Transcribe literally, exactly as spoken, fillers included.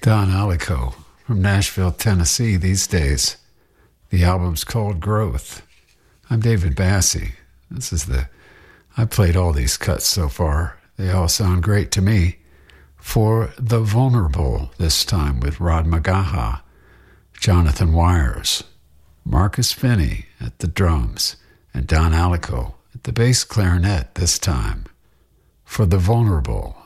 Don Alico from Nashville, Tennessee these days. The album's called Growth. I'm David Bassie. This is the... I played all these cuts so far. They all sound great to me. For The Vulnerable, this time with Rod Magaha, Jonathan Wires, Marcus Finney at the drums, and Don Alico at the bass clarinet this time. For The Vulnerable,